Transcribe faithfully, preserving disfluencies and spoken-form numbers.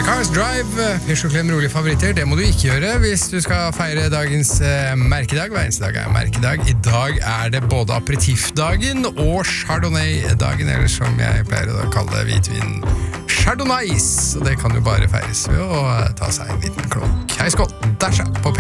The Cars Drive, Peugeot Klem rolig favoritter, det må du ikke gjøre hvis du skal feire dagens eh, merkedag. Hver eneste dag er merkedag. I dag er det både aperitifdagen og Chardonnay-dagen, eller som jeg pleier å kalle det, hvitvin Chardonnays. Og det kan jo bare feires ved å ta seg en liten klokk. Hei skål, dasha på P.